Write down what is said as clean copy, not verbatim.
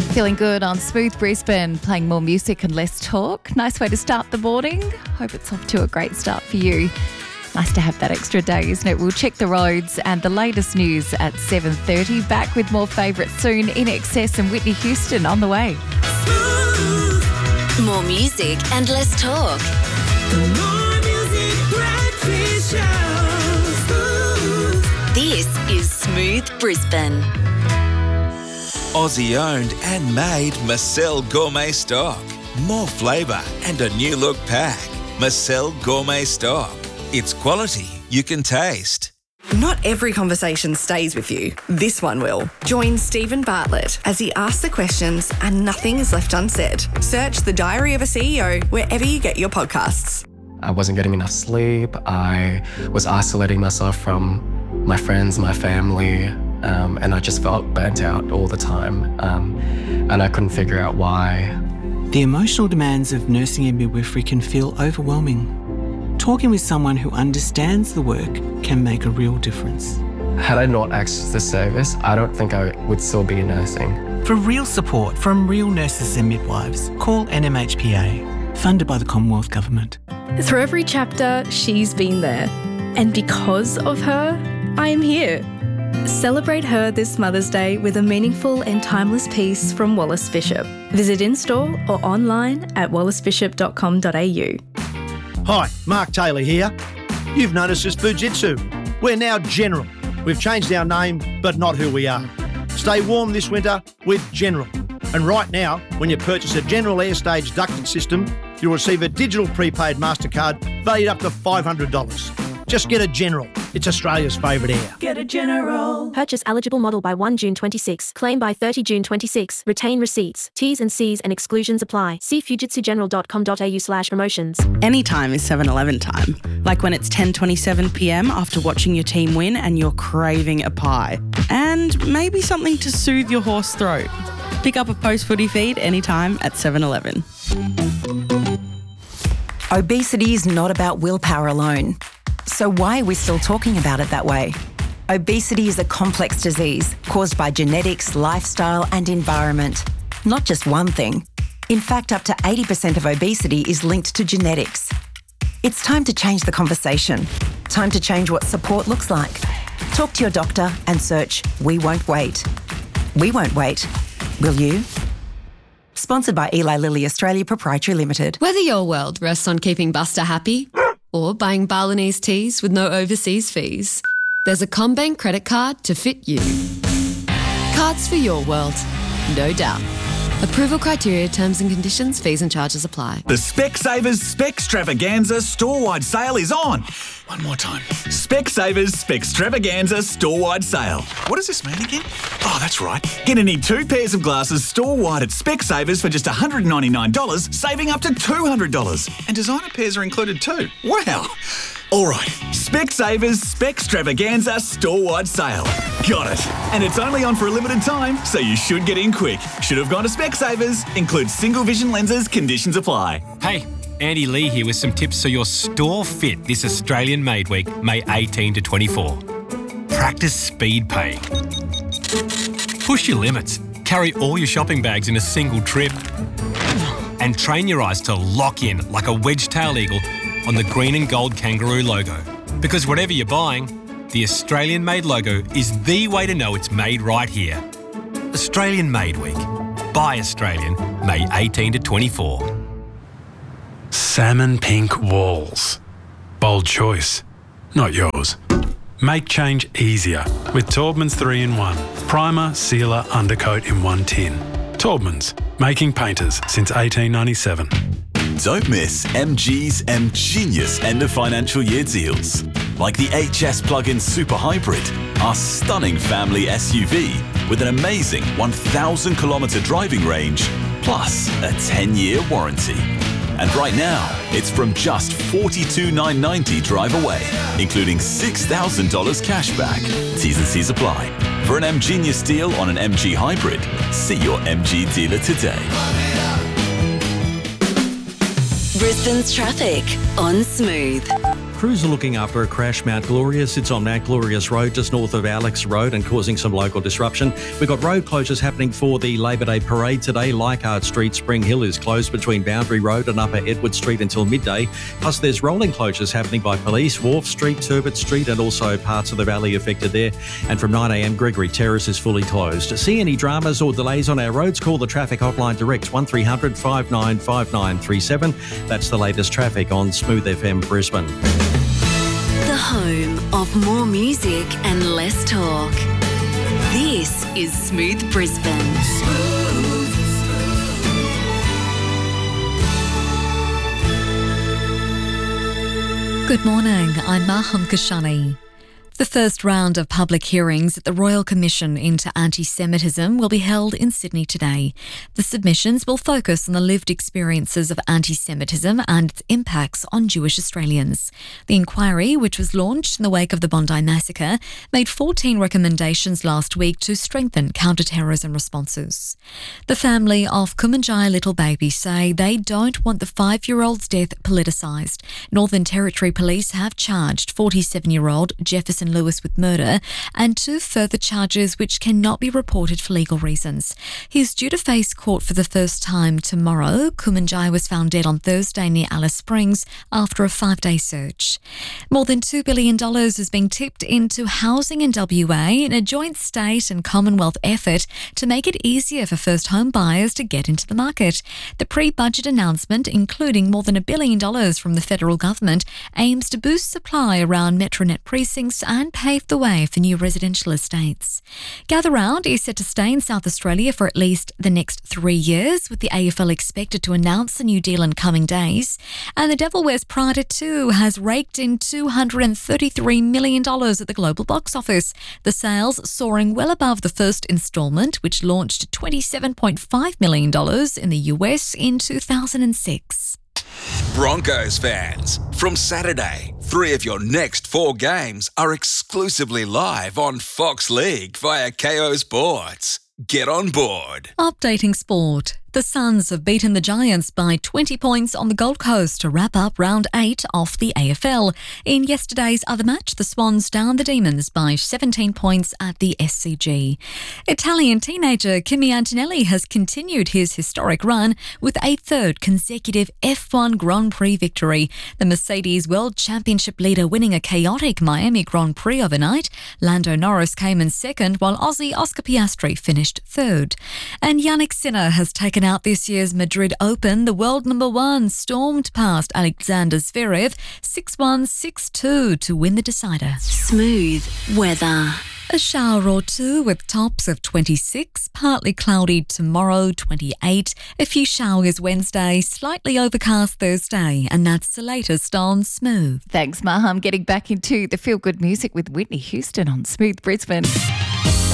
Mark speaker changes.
Speaker 1: Feeling good on Smooth Brisbane, playing more music and less talk. Nice way to start the morning. Hope it's off to a great start for you. Nice to have that extra day, isn't it? We'll check the roads and the latest news at 7:30. Back with more favourites soon. INXS and Whitney Houston on the way.
Speaker 2: More music and less talk.
Speaker 3: More music, breakfast show.
Speaker 2: This is Smooth Brisbane.
Speaker 4: Aussie owned and made Marcel Gourmet Stock. More flavour and a new look pack. Marcel Gourmet Stock. It's quality you can taste.
Speaker 5: Not every conversation stays with you. This one will. Join Stephen Bartlett as he asks the questions and nothing is left unsaid. Search The Diary of a CEO wherever you get your podcasts.
Speaker 6: I wasn't getting enough sleep. I was isolating myself from my friends, my family, and I just felt burnt out all the time. And I couldn't figure out why.
Speaker 7: The emotional demands of nursing and midwifery can feel overwhelming. Talking with someone who understands the work can make a real difference.
Speaker 6: Had I not accessed the service, I don't think I would still be nursing.
Speaker 7: For real support from real nurses and midwives, call NMHPA, funded by the Commonwealth Government.
Speaker 8: Through every chapter, she's been there. And because of her, I am here. Celebrate her this Mother's Day with a meaningful and timeless piece from Wallace Bishop. Visit in-store or online at wallacebishop.com.au.
Speaker 9: Hi, Mark Taylor here. You've noticed us Fujitsu. We're now General. We've changed our name, but not who we are. Stay warm this winter with General. And right now, when you purchase a General Airstage ducted system, you'll receive a digital prepaid MasterCard valued up to $500. Just get a General. It's Australia's favourite air.
Speaker 8: Get a General.
Speaker 10: Purchase eligible model by 1 June 26. Claim by 30 June 26. Retain receipts. T's and C's and exclusions apply. See fujitsugeneral.com.au/promotions.
Speaker 11: Anytime is 7-Eleven time. Like when it's 10:27 p.m. after watching your team win and you're craving a pie. And maybe something to soothe your hoarse throat. Pick up a post-footy feed anytime at 7-Eleven.
Speaker 12: Obesity is not about willpower alone. So why are we still talking about it that way? Obesity is a complex disease caused by genetics, lifestyle and environment. Not just one thing. In fact, up to 80% of obesity is linked to genetics. It's time to change the conversation. Time to change what support looks like. Talk to your doctor and search We Won't Wait. We won't wait. Will you? Sponsored by Eli Lilly Australia Proprietary Limited.
Speaker 13: Whether your world rests on keeping Buster happy or buying Balinese teas with no overseas fees, there's a CommBank credit card to fit you. Cards for your world, no doubt. Approval criteria, terms and conditions, fees and charges apply.
Speaker 14: The Specsavers Specstravaganza store-wide sale is on. One more time. Specsavers Specstravaganza store-wide sale. What does this mean again? Oh, that's right. Get any 2 pairs of glasses store-wide at Specsavers for just $199, saving up to $200. And designer pairs are included too. Wow. All right, Specsavers Specstravaganza store-wide sale. Got it. And it's only on for a limited time, so you should get in quick. Should have gone to Specsavers. Includes single vision lenses. Conditions apply.
Speaker 15: Hey, Andy Lee here with some tips so your store fit this Australian Made Week, May 18 to 24. Practice speed pay. Push your limits. Carry all your shopping bags in a single trip. And train your eyes to lock in like a wedge-tailed eagle on the green and gold kangaroo logo. Because whatever you're buying, the Australian Made logo is the way to know it's made right here. Australian Made Week. Buy Australian, May 18 to 24.
Speaker 16: Salmon pink walls. Bold choice, not yours. Make change easier with Taubman's 3-in-1. Primer, sealer, undercoat in one tin. Taubman's, making painters since 1897.
Speaker 17: Don't miss MG's MGenius end of financial year deals. Like the HS Plug-in Super Hybrid, our stunning family SUV with an amazing 1,000 kilometre driving range, plus a 10-year warranty. And right now, it's from just $42,990 drive away, including $6,000 cash back. T's and C's apply. For an MGenius deal on an MG Hybrid, see your MG dealer today.
Speaker 2: Brisbane's traffic on Smooth.
Speaker 18: crews are looking after a crash, Mount Glorious. It's on Mount Glorious Road, just north of Alex Road, and causing some local disruption. We've got road closures happening for the Labor Day parade today. Leichhardt Street, Spring Hill is closed between Boundary Road and Upper Edward Street until midday. Plus, there's rolling closures happening by police. Wharf Street, Turbot Street, and also parts of the valley affected there. And from 9 a.m, Gregory Terrace is fully closed. See any dramas or delays on our roads? Call the traffic hotline direct 1300 595937. That's the latest traffic on Smooth FM Brisbane.
Speaker 2: The home of more music and less talk. This is Smooth Brisbane.
Speaker 19: Good morning, I'm Maham Kashani. The first round of public hearings at the Royal Commission into Anti-Semitism will be held in Sydney today. The submissions will focus on the lived experiences of anti-Semitism and its impacts on Jewish Australians. The inquiry, which was launched in the wake of the Bondi massacre, made 14 recommendations last week to strengthen counter-terrorism responses. The family of Kumanjai little baby say they don't want the 5-year-old's death politicised. Northern Territory Police have charged 47-year-old Jefferson Lewis with murder and 2 further charges which cannot be reported for legal reasons. He is due to face court for the first time tomorrow. Kumanjai was found dead on Thursday near Alice Springs after a 5-day search. More than $2 billion is being tipped into housing in WA in a joint state and Commonwealth effort to make it easier for first home buyers to get into the market. The pre-budget announcement, including more than $1 billion from the federal government, aims to boost supply around Metronet precincts and pave the way for new residential estates. Gather Round is set to stay in South Australia for at least the next 3 years, with the AFL expected to announce a new deal in coming days. And The Devil Wears Prada 2 has raked in $233 million at the global box office, the sales soaring well above the first instalment, which launched $27.5 million in the US in 2006.
Speaker 4: Broncos fans, from Saturday, 3 of your next 4 games are exclusively live on Fox League via KO Sports. Get on board.
Speaker 19: Updating sport. The Suns have beaten the Giants by 20 points on the Gold Coast to wrap up round 8 of the AFL. In yesterday's other match, the Swans downed the Demons by 17 points at the SCG. Italian teenager Kimi Antonelli has continued his historic run with a 3rd consecutive F1 Grand Prix victory. The Mercedes World Championship leader winning a chaotic Miami Grand Prix overnight. Lando Norris came in 2nd, while Aussie Oscar Piastri finished 3rd. And Yannick Sinner has taken out this year's Madrid Open. The world number 1 stormed past Alexander Zverev 6-1, 6-2 to win the decider.
Speaker 2: Smooth weather.
Speaker 19: A shower or 2 with tops of 26, partly cloudy tomorrow, 28, a few showers Wednesday, slightly overcast Thursday, and that's the latest on Smooth.
Speaker 1: Thanks, Maham. Getting back into the feel-good music with Whitney Houston on Smooth Brisbane.